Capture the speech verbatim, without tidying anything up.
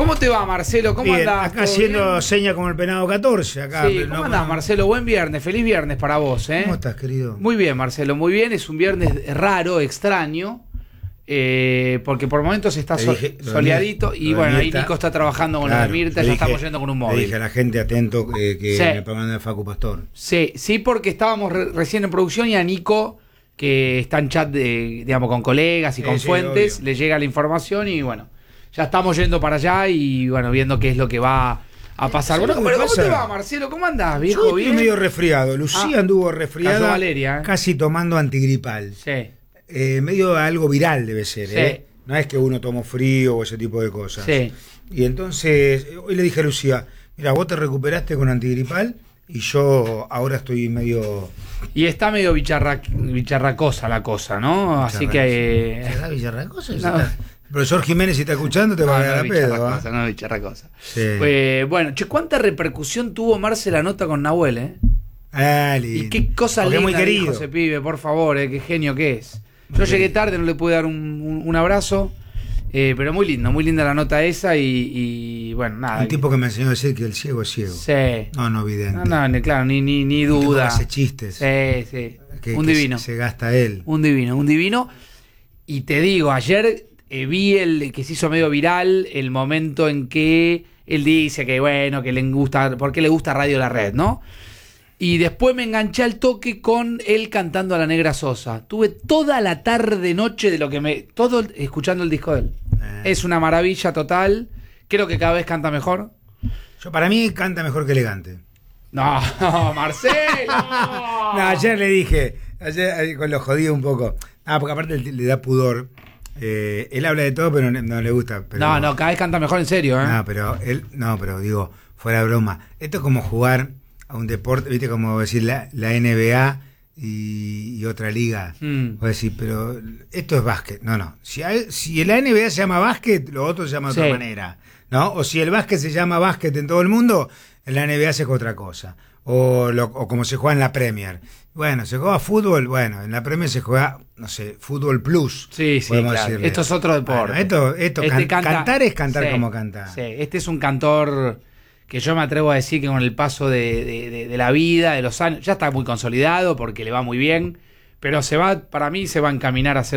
¿Cómo te va, Marcelo? ¿Cómo Bien, andás? acá haciendo seña como el penado catorce. Acá, Sí, ¿cómo no, andás, no. Marcelo? Buen viernes, feliz viernes para vos, ¿eh? ¿Cómo estás, querido? Muy bien, Marcelo, muy bien. Es un viernes raro, extraño, eh, porque por momentos está Le so- dije, lo de soleadito Mir- y lo de bueno, ahí Mirta. Nico está trabajando con Claro, la Mirta, le ya dije- estamos yendo con un Le móvil. dije a la gente atento eh, que Sí. me pongan de Facu Pastor. Sí, sí, porque estábamos re- recién en producción y a Nico, que está en chat de, digamos, con colegas y Sí, con sí, fuentes, obvio. le llega la información y bueno, ya estamos yendo para allá y bueno, viendo qué es lo que va a pasar. ¿Sabes Bueno, lo que pero ¿cómo pasa? te va, Marcelo? ¿Cómo andás, Yo viejo? estoy ¿Bien? medio resfriado. Lucía Ah, anduvo cayó resfriada, Valeria, ¿eh? casi tomando antigripal. Sí, Eh, medio algo viral debe ser, Sí. ¿eh? No es que uno tomó frío o ese tipo de cosas. sí. Y entonces, eh, hoy le dije a Lucía, mira, vos te recuperaste con antigripal y yo ahora estoy medio... Y está medio bicharra, bicharracosa la cosa, ¿no? Así que... eh, ¿Será Villarracosa? No. El profesor Jiménez, si está escuchando, te va a no, dar no, a pedo. ¿ah? bicharracosa, no, bicharracosa. Sí. Eh, bueno, che, ¿cuánta repercusión tuvo Marce la nota con Nahuel, eh? Ah, Y lindo. qué cosa Porque linda es muy querido. dijo ese pibe, por favor, eh, qué genio que es. Yo Muy llegué querido. tarde, no le pude dar un, un- un abrazo, eh, pero muy lindo, muy linda la nota esa y, y, bueno, nada. Un tipo que me enseñó a decir que el ciego es ciego. Sí. No, no, evidente. No, no, ni, claro, ni, ni, ni Un tipo que duda. hace chistes. Sí, sí. Que- un que divino. Se, se gasta él. Un divino, un divino. Y te digo, ayer eh, vi el que se hizo medio viral el momento en que él dice que bueno, que le gusta, ¿por qué le gusta Radio La Red, no? Y después me enganché al toque con él cantando a la Negra Sosa. Tuve toda la tarde, noche de lo que me... Todo escuchando el disco de él. Eh. Es una maravilla total. Creo que cada vez canta mejor. Yo, para mí canta mejor que Elegante. No, Marcelo. No, ayer le dije, ayer eh, con lo jodido un poco. Ah, porque aparte le, le da pudor. Eh, él habla de todo, pero no, no le gusta. Pero, No, no, cada vez canta mejor en serio, ¿eh? No, pero él, no, pero digo, fuera de broma. Esto es como jugar a un deporte, viste, como decir la, la N B A y, y otra liga. Mm. O decir, pero esto es básquet. No, no. Si, hay- si la N B A se llama básquet, lo otro se llama de Sí. otra manera. ¿No? O si el básquet se llama básquet en todo el mundo, en la N B A se juega otra cosa. O, lo, o como se juega en la Premier. Bueno, se juega fútbol, bueno, en la Premier se juega, no sé, fútbol plus. Sí, sí, podemos claro. decirle. Esto es otro deporte. Bueno, esto, esto Este can- canta- cantar es cantar sí, como canta. Sí, este es un cantor que yo me atrevo a decir que con el paso de, de- de- de la vida, de los años, ya está muy consolidado porque le va muy bien, pero se va, para mí se va a encaminar a ser